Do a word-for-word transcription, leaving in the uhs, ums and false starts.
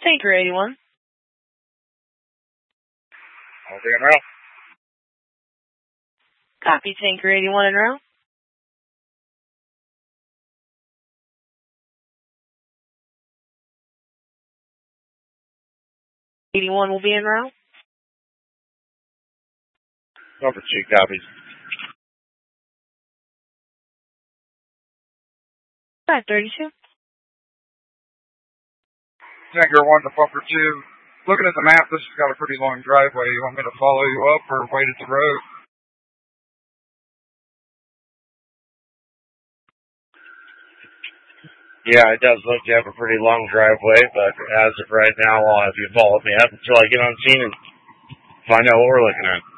Tanker eighty-one. I'll be en route. Copy, Tanker eighty-one en route. eighty-one will be en route. Number two copies. five thirty-two. Tanker one to bumper two. Looking at the map, this has got a pretty long driveway. You want me to follow you up or wait at the road? Yeah, it does look to have a pretty long driveway, but as of right now, I'll have you follow me up until I get on scene and find out what we're looking at.